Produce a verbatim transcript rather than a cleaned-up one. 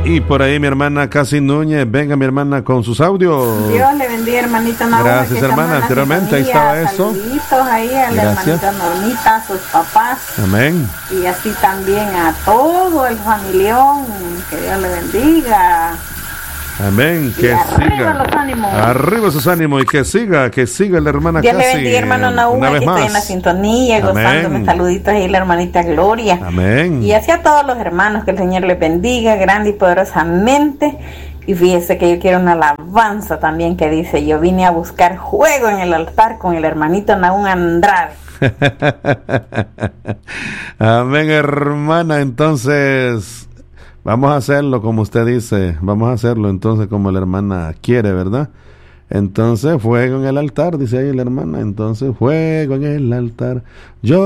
Y por ahí mi hermana Casi Núñez, venga mi hermana con sus audios. Dios le bendiga, hermanita Nauma. Gracias, hermana, anteriormente ahí estaba eso. Saluditos ahí a la Gracias. hermanita Normita, a sus papás. Amén. Y así también a todo el familión, que Dios le bendiga. Amén, que y arriba siga. los ánimos. Arriba sus ánimos y que siga, que siga la hermana Dios Casi. le bendiga, hermano Nauma, Una vez que más. estoy en la sintonía, Amén. gozándome. Saluditos ahí a la hermanita Gloria. Amén. Y así a todos los hermanos, que el Señor les bendiga grande y poderosamente. Y fíjese que yo quiero una alabanza también que dice: yo vine a buscar juego en el altar con el hermanito Naum Andrade. Amén, hermana. Entonces, vamos a hacerlo como usted dice. Vamos a hacerlo entonces como la hermana quiere, ¿verdad? Entonces, fuego en el altar, dice ahí la hermana. Entonces, fuego en el altar. Yo